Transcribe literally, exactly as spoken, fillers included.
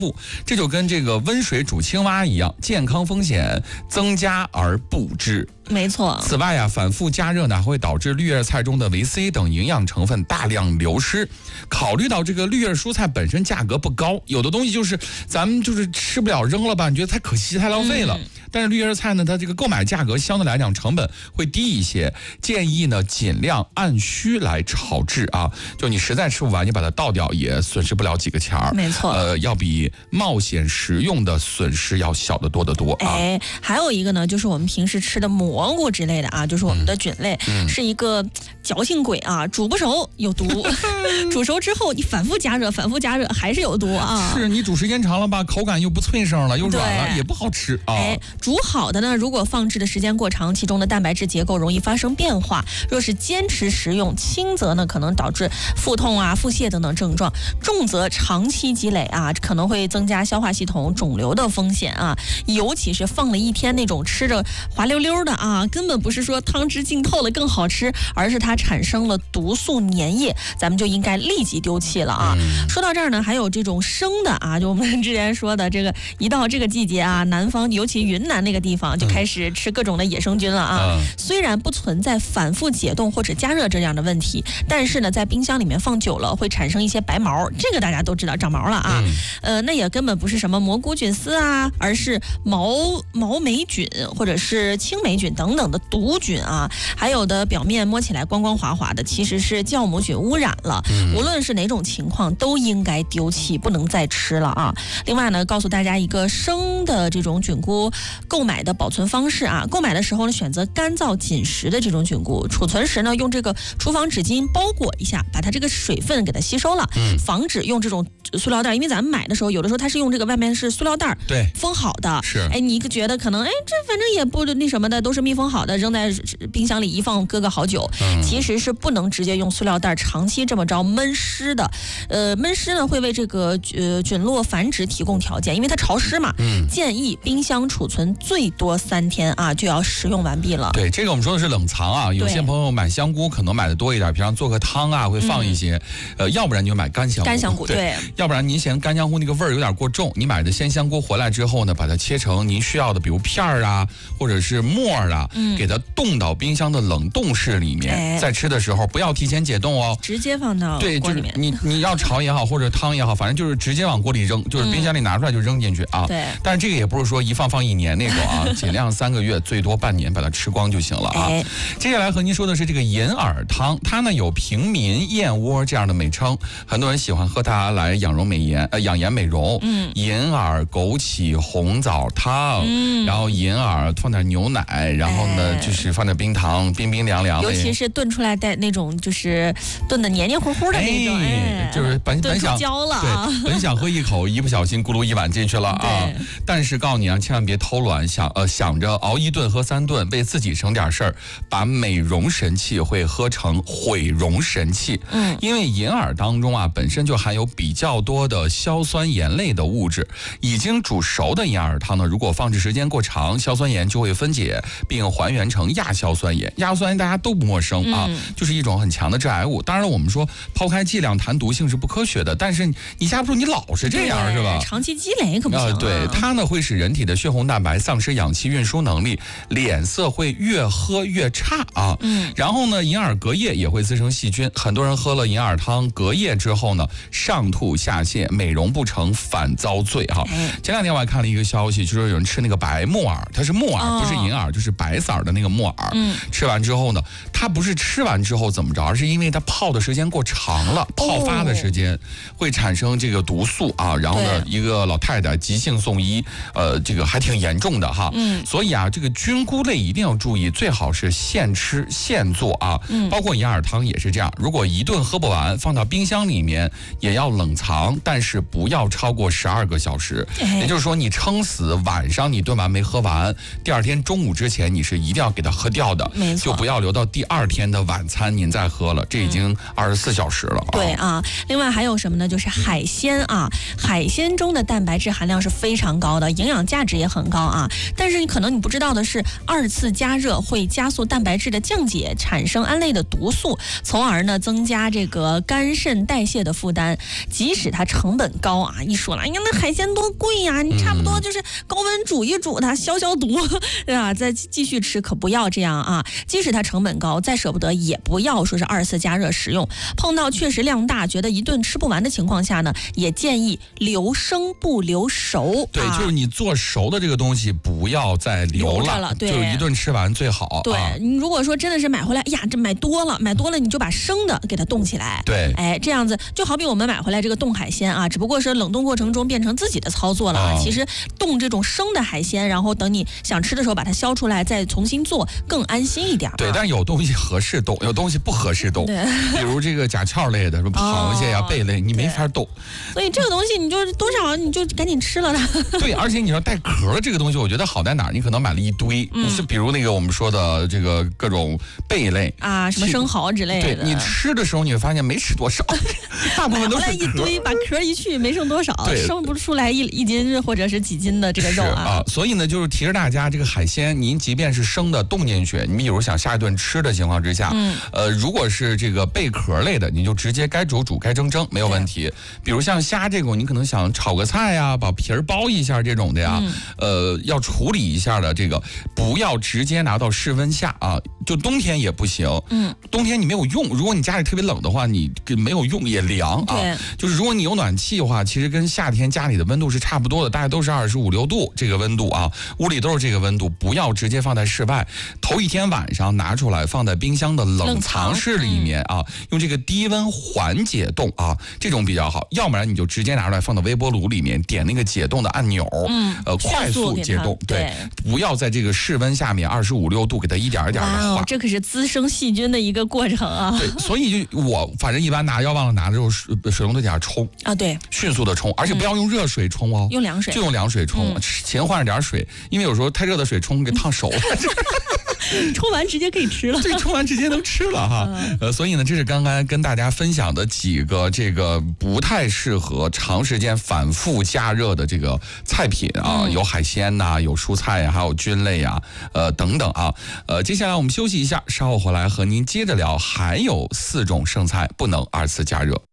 不，这就跟这个温水煮青蛙一样，健康风险增加而不治。 没错。 此外啊，反复加热呢会导致绿叶菜中的维 C 等营养成分大量流失。考虑到这个绿叶蔬菜本身价格不高，有的东西就是咱们就是吃不了扔了吧，你觉得太可惜太浪费了。嗯、但是绿叶菜呢，它这个购买价格相对来讲成本会低一些，建议呢尽量按需来炒制啊。就你实在吃不完，你把它倒掉也损失不了几个钱儿。 没错。 呃，要比冒险食用的损失要小得多得多啊。 哎，还有一个呢，就是我们平时吃的蘑菇之类的啊，就是我们的菌类，嗯、是一个矫情鬼啊，煮不熟有毒，煮熟之后你反复加热，反复加热还是有毒啊。 是你煮时间长了吧，口感又不脆生了，又软了，也不好吃啊。 哎，煮好的呢，如果放置的时间过长，其中的蛋白质结构容易发生变化。若是坚持食用，轻则呢可能导致腹痛啊、腹泻等等症状，重则长期积累啊，可能会增加消化系统肿瘤的风险啊。尤其是放了一天那种吃着滑溜溜的啊，根本不是说汤汁浸透了更好吃，而是它产生了毒素粘液，咱们就应该立即丢弃了啊。嗯、说到这儿呢，还有这种生的啊，就我们之前说的这个，一到这个季节啊，南方尤其云南那个地方就开始吃各种的野生菌了啊。嗯、虽然不存在反复解冻或者加热这样的问题，但是呢，在冰箱里面放久了会产生一些白毛，这个大家都知道长毛了啊。嗯、呃，那也根本不是什么蘑菇菌丝啊，而是毛毛霉菌或者是青霉菌等等的毒菌啊。还有的表面摸起来光光滑滑的，其实是酵母菌污染了。嗯、无论是哪种情况，都应该丢弃，不能再吃了啊。另外呢，告诉大家一个生的这种菌菇购买的保存方式啊。购买的时候呢，选择干燥紧实的这种菌菇，储存时呢，用这个厨房纸巾包裹一下，把它这个水分给它吸收了，嗯、防止用这种塑料袋，因为咱们买的时候，有的时候它是用这个外面是塑料袋对封好的， 是哎，你觉得可能哎这反正也不那什么的，都是密封好的，扔在冰箱里一放搁个好久，嗯、其实是不能直接用塑料袋长期这么着闷湿的，呃，闷湿呢会为这个呃菌落繁殖提供条件，因为它潮湿嘛，嗯、建议冰箱储存最多三天啊就要食用完毕了。 对，这个我们说的是冷藏啊，有些朋友买香菇可能买的多一点，平常做个汤啊会放一些，嗯、呃，要不然你就买干香菇， 干香菇 对, 对， 要不然您嫌干香菇那个味儿有点过重，你买的鲜香菇回来之后呢，把它切成您需要的，比如片儿啊，或者是末儿啊，嗯、给它冻到冰箱的冷冻室里面，哎、在吃的时候不要提前解冻哦， 直接放到对，就是你你要炒也好，或者汤也好，反正就是直接往锅里扔，就是冰箱里拿出来就扔进去啊。对、嗯，但是这个也不是说一放放一年那种啊，尽量三个月，最多半年把它吃光就行了啊。哎、接下来和您说的是这个银耳汤，它呢有平民燕窝这样的美称，很多人喜欢喝它来养容美颜，呃养颜美容。嗯，银耳枸杞红枣汤，嗯，然后银耳放点牛奶，然后呢、哎、就是放点冰糖，冰冰凉凉的。 尤其是炖出来带那种就是炖的黏黏糊糊的那种，哎， 哎就是本本想焦了、啊， 对，本想喝一口，一不小心咕噜一碗进去了啊。但是告诉你啊，千万别偷懒，想呃想着熬一顿喝三顿，为自己省点事儿，把美容神器会喝成毁容神器。嗯，因为银耳当中啊本身就含有比较多的硝酸盐类的物质，已经煮熟的银耳汤呢，如果放置时间过长，硝酸盐就会分解并还原成亚硝酸盐。亚硝酸盐大家都不陌生啊，嗯、就是一种很强的致癌物。当然了，我们说抛开剂量谈毒性是不科学的，但是你架不住你老是这样是吧？ 长期积累可不行、啊。 呃，对，它呢会使人体的血红蛋白丧失氧气运输能力，脸色会越喝越差啊。嗯，然后呢，银耳隔夜也会滋生细菌，很多人喝了银耳汤隔夜之后呢，上吐下泻，美容不成反遭罪哈。哎、前两天我还看了一个消息，就说有人吃那个白木耳，它是木耳、哦、不是银耳，就是白色的那个木耳。嗯，吃完之后呢，它不是吃完之后怎么着，而是因为它泡的时间过长了，泡发的时间会产生这个毒素啊。然后呢，一个老太太急性送医，呃，这个还挺严重的哈。嗯，所以啊，这个菌菇类一定要注意，最好是现吃现做啊。嗯，包括银耳汤也是这样，如果一顿喝不完，放到冰箱里面也要冷藏，但是不要超过十二个小时。也就是说，你撑死晚上你炖完没喝完，第二天中午之前前你是一定要给它喝掉的， 没错， 就不要留到第二天的晚餐您再喝了，这已经二十四小时了、 嗯。对啊，另外还有什么呢？就是海鲜啊，海鲜中的蛋白质含量是非常高的，营养价值也很高啊。但是你可能你不知道的是，二次加热会加速蛋白质的降解，产生胺类的毒素，从而呢增加这个肝肾代谢的负担。即使它成本高啊，一说了，哎呀，那海鲜多贵呀、啊，你差不多就是高温煮一煮它，消消毒，对吧？再继续吃，可不要这样啊！即使它成本高，再舍不得也不要说是二次加热食用。碰到确实量大，觉得一顿吃不完的情况下呢，也建议留生不留熟。 对， 啊、 就是你做熟的这个东西不要再留了， 了对， 就一顿吃完最好。 对、 啊、 你如果说真的是买回来，呀，这买多了，买多了你就把生的给它冻起来。 对， 哎，这样子就好比我们买回来这个冻海鲜啊，只不过是冷冻过程中变成自己的操作了啊。其实冻这种生的海鲜，然后等你想吃的时候把它削出来，再重新做，更安心一点、啊。 对，但有东西合适冻，有东西不合适冻。 对， 比如这个甲壳类的，什么螃蟹呀、哦、贝类，你没法冻。 所以这个东西你就多少你就赶紧吃了它。 对，而且你要带壳的这个东西，我觉得好在哪儿？你可能买了一堆，嗯，是比如那个我们说的这个各种贝类啊，什么生蚝之类的。 对，你吃的时候你会发现没吃多少，大部分都是壳。 一堆，把壳一去，没剩多少，生不出来一一斤或者是几斤的这个肉啊。 啊，所以呢，就是提示大家，这个海鲜您即便是生的冻进去，你比如想下一顿吃的情况之下，嗯，呃，如果是这个贝壳类的，你就直接该煮煮该蒸蒸没有问题。比如像虾这种，你可能想炒个菜呀，把皮儿剥一下这种的呀，嗯、呃，要处理一下的这个，不要直接拿到室温下啊，就冬天也不行。嗯，冬天你没有用，如果你家里特别冷的话，你没有用也凉啊。就是如果你有暖气的话，其实跟夏天家里的温度是差不多的，大概都是二十五六度这个温度啊，屋里都是这个温度，不要直接放在室外。头一天晚上拿出来放在冰箱的冷藏室里面啊，嗯、用这个低温缓解冻啊，这种比较好。要不然你就直接拿出来放到微波炉里面，点那个解冻的按钮，嗯，呃，快速解冻。对，不要在这个室温下面二十五六度给它一点一点的化。 哇，这可是滋生细菌的一个过程啊。 对，所以就我反正一般拿，要忘了拿的时候水水龙头底下冲啊，对， 迅速的冲，而且不要用热水冲哦， 嗯、用凉水， 就用凉水冲，嗯、勤换着点水，因为有时候太热的水冲给烫熟了。 冲完直接可以吃了， 对，冲完直接能吃了哈。嗯、呃，所以呢，这是刚刚跟大家分享的几个这个不太适合长时间反复加热的这个菜品啊，嗯、有海鲜呐、啊，有蔬菜啊，还有菌类啊，呃等等啊。呃，接下来我们休息一下，稍后回来和您接着聊，还有四种剩菜不能二次加热。